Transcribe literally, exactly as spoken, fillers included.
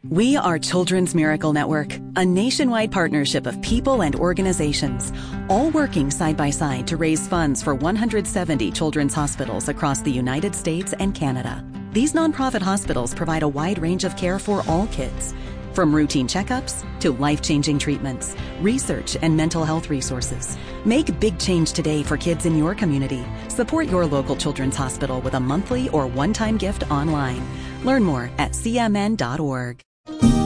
We are Children's Miracle Network, a nationwide partnership of people and organizations, all working side by side to raise funds for one hundred seventy children's hospitals across the United States and Canada. These nonprofit hospitals provide a wide range of care for all kids, from routine checkups to life-changing treatments, research, and mental health resources. Make big change today for kids in your community. Support your local children's hospital with a monthly or one-time gift online. Learn more at c m n dot org.